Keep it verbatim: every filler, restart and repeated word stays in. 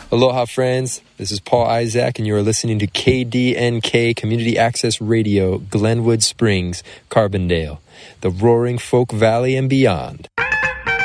Aloha, friends. This is Paul Isaac, and you are listening to K D N K Community Access Radio, Glenwood Springs, Carbondale, the roaring Folk Valley and beyond.